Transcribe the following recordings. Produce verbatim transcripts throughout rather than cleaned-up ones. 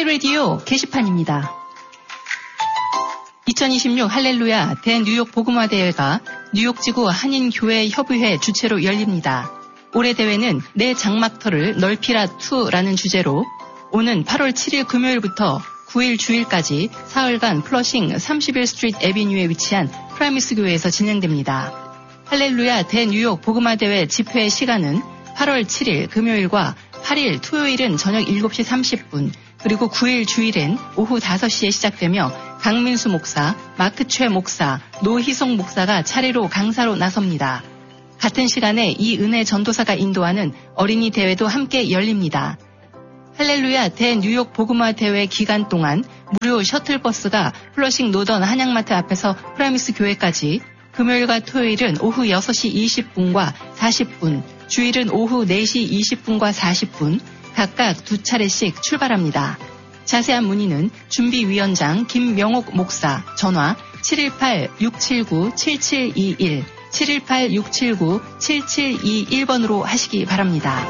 K라디오 게시판입니다. 이천이십육 할렐루야 대뉴욕 복음화 대회가 뉴욕지구 한인교회협의회 주최로 열립니다. 올해 대회는 내 장막터를 넓히라이라는 주제로 오는 팔월 칠일 금요일부터 구일 주일까지 사흘간 플러싱 삼십일 스트리트 애비뉴에 위치한 프라미스 교회에서 진행됩니다. 할렐루야 대뉴욕 복음화 대회 집회 시간은 팔월 칠일 금요일과 팔일 토요일은 저녁 일곱 시 삼십 분, 그리고 구일 주일엔 오후 다섯 시에 시작되며 강민수 목사, 마크최 목사, 노희송 목사가 차례로 강사로 나섭니다. 같은 시간에 이 은혜 전도사가 인도하는 어린이 대회도 함께 열립니다. 할렐루야 대뉴욕 복음화 대회 기간 동안 무료 셔틀버스가 플러싱 노던 한양마트 앞에서 프라미스 교회까지 금요일과 토요일은 오후 여섯 시 이십 분과 사십 분, 주일은 오후 네 시 이십 분과 사십 분 각각 두 차례씩 출발합니다. 자세한 문의는 준비위원장 김명옥 목사 전화 칠일팔 육칠구 칠칠이일 칠일팔 육칠구 칠칠이일 번으로 하시기 바랍니다.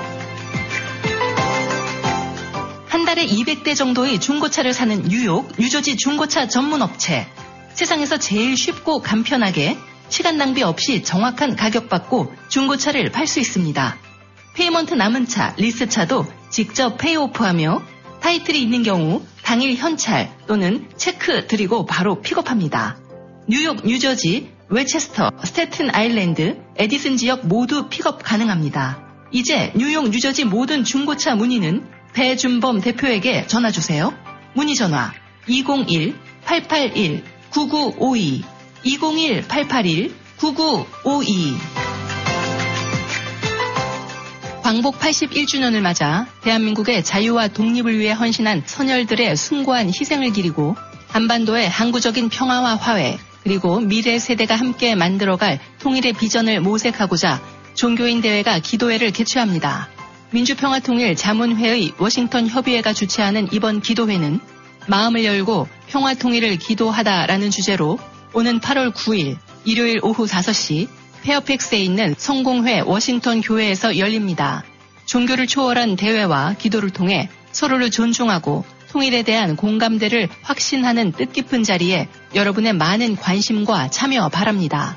한 달에 이백 대 정도의 중고차를 사는 뉴욕, 뉴저지 중고차 전문업체. 세상에서 제일 쉽고 간편하게 시간 낭비 없이 정확한 가격 받고 중고차를 팔 수 있습니다. 페이먼트 남은 차, 리스차도 직접 페이오프하며 타이틀이 있는 경우 당일 현찰 또는 체크 드리고 바로 픽업합니다. 뉴욕, 뉴저지, 웨체스터, 스태튼 아일랜드, 에디슨 지역 모두 픽업 가능합니다. 이제 뉴욕, 뉴저지 모든 중고차 문의는 배준범 대표에게 전화주세요. 문의 전화 이공일 팔팔일 구구오이 이공일 팔팔일 구구오이. 광복 팔십일 주년을 맞아 대한민국의 자유와 독립을 위해 헌신한 선열들의 숭고한 희생을 기리고 한반도의 항구적인 평화와 화해 그리고 미래 세대가 함께 만들어갈 통일의 비전을 모색하고자 종교인 대회가 기도회를 개최합니다. 민주평화통일 자문회의 워싱턴 협의회가 주최하는 이번 기도회는 마음을 열고 평화통일을 기도하다라는 주제로 오는 팔월 구일 일요일 오후 다섯 시 페어팩스에 있는 성공회 워싱턴 교회에서 열립니다. 종교를 초월한 대회와 기도를 통해 서로를 존중하고 통일에 대한 공감대를 확신하는 뜻깊은 자리에 여러분의 많은 관심과 참여 바랍니다.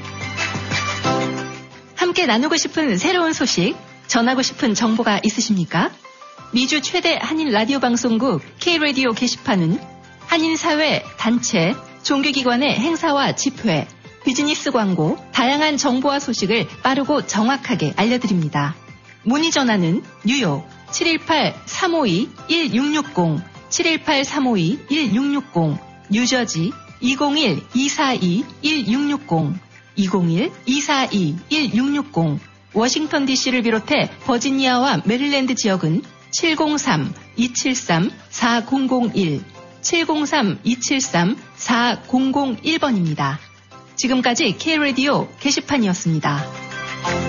함께 나누고 싶은 새로운 소식, 전하고 싶은 정보가 있으십니까? 미주 최대 한인 라디오 방송국 K라디오 게시판은 한인사회, 단체, 종교기관의 행사와 집회, 비즈니스 광고, 다양한 정보와 소식을 빠르고 정확하게 알려드립니다. 문의 전화는 뉴욕 칠일팔 삼오이 일육육공, 칠일팔 삼오이 일육육공, 뉴저지 이공일 이사이 일육육공, 이공일 이사이 일육육공, 워싱턴 디씨를 비롯해 버지니아와 메릴랜드 지역은 칠공삼 이칠삼 사공공일, 칠공삼 이칠삼 사공공일 번입니다. 지금까지 K라디오 게시판이었습니다.